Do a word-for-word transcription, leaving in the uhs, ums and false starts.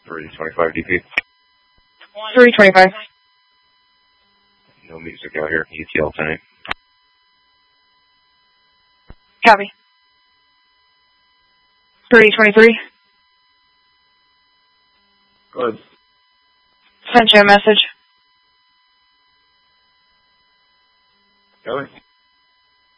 three twenty-five D P. three twenty-five. No music out here. E T L tonight. Copy. three twenty-three. Go ahead. Sent you a message.